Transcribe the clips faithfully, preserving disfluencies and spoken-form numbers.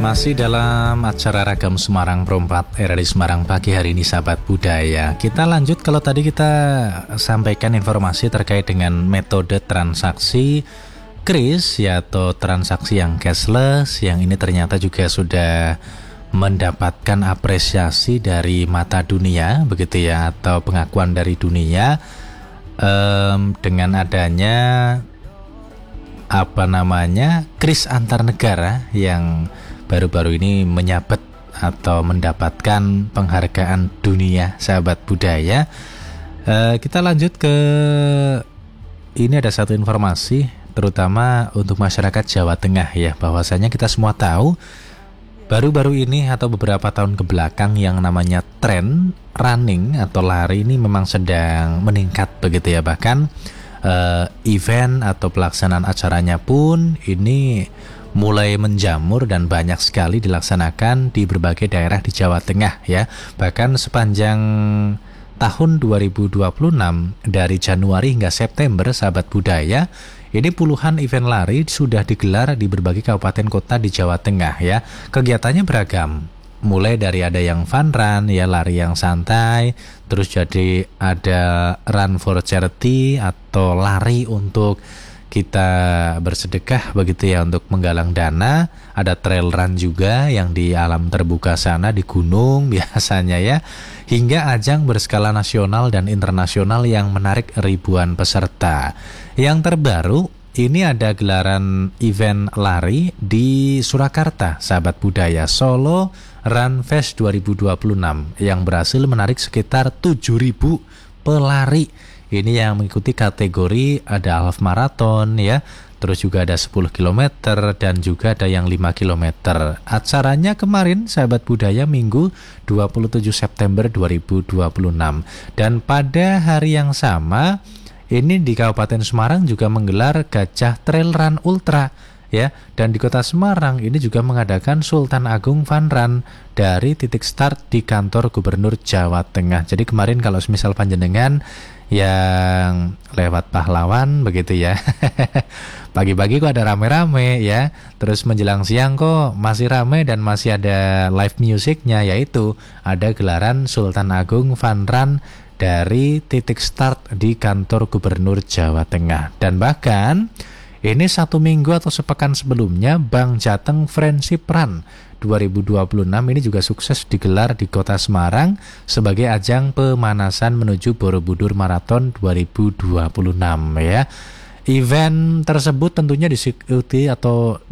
Masih dalam acara Ragam Semarang Pro empat R R I Semarang pagi hari ini sahabat budaya. Kita lanjut, kalau tadi kita sampaikan informasi terkait dengan metode transaksi kris ya, atau transaksi yang cashless, yang ini ternyata juga sudah mendapatkan apresiasi dari mata dunia begitu ya, atau pengakuan dari dunia um, dengan adanya apa namanya kris antar negara yang baru-baru ini menyabet atau mendapatkan penghargaan dunia sahabat budaya. E, kita lanjut ke ini, ada satu informasi terutama untuk masyarakat Jawa Tengah ya, bahwasanya kita semua tahu baru-baru ini atau beberapa tahun ke belakang yang namanya tren running atau lari ini memang sedang meningkat begitu ya. Bahkan e, event atau pelaksanaan acaranya pun ini mulai menjamur dan banyak sekali dilaksanakan di berbagai daerah di Jawa Tengah ya. Bahkan sepanjang tahun dua ribu dua puluh enam dari Januari hingga September sahabat budaya, ini puluhan event lari sudah digelar di berbagai kabupaten kota di Jawa Tengah ya. Kegiatannya beragam, mulai dari ada yang fun run ya, lari yang santai, terus jadi ada run for charity atau lari untuk kita bersedekah begitu ya, untuk menggalang dana. Ada trail run juga yang di alam terbuka sana, di gunung biasanya ya, hingga ajang berskala nasional dan internasional yang menarik ribuan peserta. Yang terbaru ini ada gelaran event lari di Surakarta sahabat budaya, Solo Run Fest dua ribu dua puluh enam, yang berhasil menarik sekitar tujuh ribu pelari. Ini yang mengikuti kategori ada half marathon ya, terus juga ada sepuluh kilometer dan juga ada yang lima kilometer. Acaranya kemarin sahabat budaya Minggu dua puluh tujuh September dua ribu dua puluh enam. Dan pada hari yang sama ini di Kabupaten Semarang juga menggelar Gajah Trail Run Ultra ya, dan di Kota Semarang ini juga mengadakan Sultan Agung Fun Run dari titik start di kantor Gubernur Jawa Tengah. Jadi kemarin kalau misal panjenengan yang lewat Pahlawan begitu ya, pagi-pagi kok ada rame-rame ya, terus menjelang siang kok masih rame dan masih ada live musiknya, yaitu ada gelaran Sultan Agung Fun Run dari titik start di kantor Gubernur Jawa Tengah. Dan bahkan ini satu minggu atau sepekan sebelumnya Bank Jateng Friendship Run dua ribu dua puluh enam ini juga sukses digelar di Kota Semarang sebagai ajang pemanasan menuju Borobudur Marathon dua ribu dua puluh enam ya. Event tersebut tentunya diikuti atau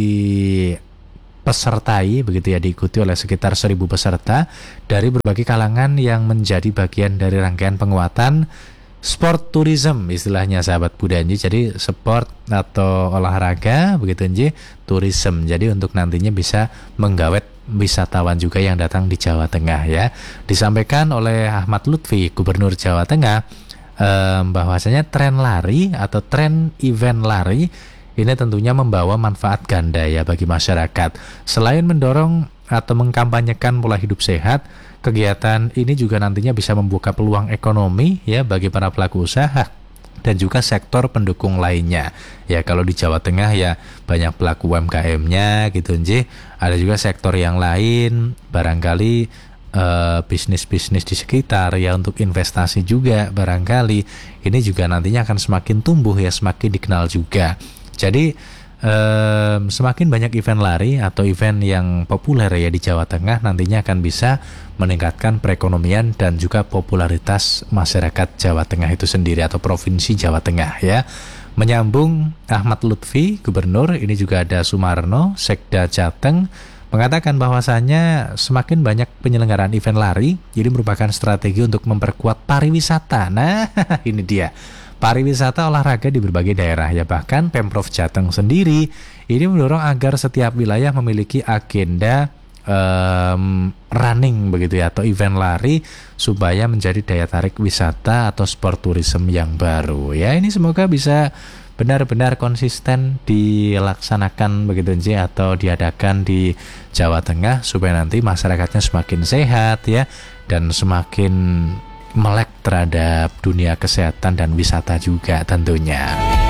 dipesertai begitu ya, diikuti oleh sekitar seribu peserta dari berbagai kalangan yang menjadi bagian dari rangkaian penguatan sport tourism istilahnya sahabat budaya. Jadi sport atau olahraga begitu nji, tourism. Jadi untuk nantinya bisa menggawet wisatawan juga yang datang di Jawa Tengah ya. Disampaikan oleh Ahmad Lutfi, Gubernur Jawa Tengah, eh, bahwasanya tren lari atau tren event lari ini tentunya membawa manfaat ganda ya bagi masyarakat. Selain mendorong atau mengkampanyekan pola hidup sehat, kegiatan ini juga nantinya bisa membuka peluang ekonomi ya bagi para pelaku usaha dan juga sektor pendukung lainnya. Ya kalau di Jawa Tengah ya banyak pelaku U M K M-nya gitu nji. Ada juga sektor yang lain, barangkali eh, bisnis-bisnis di sekitar ya, untuk investasi juga barangkali. Ini juga nantinya akan semakin tumbuh ya, semakin dikenal juga. Jadi Um, semakin banyak event lari atau event yang populer ya di Jawa Tengah nantinya akan bisa meningkatkan perekonomian dan juga popularitas masyarakat Jawa Tengah itu sendiri atau provinsi Jawa Tengah ya. Menyambung Ahmad Lutfi, Gubernur, ini juga ada Sumarno, Sekda Jateng, mengatakan bahwasanya semakin banyak penyelenggaraan event lari jadi merupakan strategi untuk memperkuat pariwisata. Nah ini dia, pariwisata olahraga di berbagai daerah ya. Bahkan Pemprov Jateng sendiri ini mendorong agar setiap wilayah memiliki agenda um, running begitu ya, atau event lari supaya menjadi daya tarik wisata atau sport tourism yang baru ya. Ini semoga bisa benar-benar konsisten dilaksanakan begitu nji, atau diadakan di Jawa Tengah supaya nanti masyarakatnya semakin sehat ya, dan semakin melek terhadap dunia kesehatan dan wisata juga tentunya.